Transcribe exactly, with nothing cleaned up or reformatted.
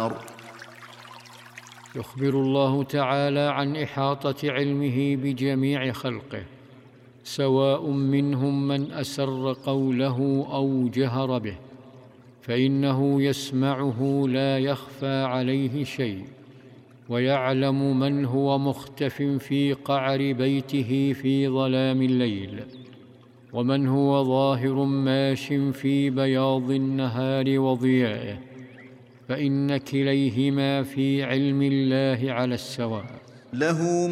النار. يخبر الله تعالى عن إحاطة علمه بجميع خلقه، سواء منهم من أسر قوله أو جهر به، فإنه يسمعه لا يخفى عليه شيء، ويعلم من هو مختف في قعر بيته في ظلام الليل، ومن هو ظاهر ماش في بياض النهار وضيائه، فإن كليهما في علم الله على السواء. له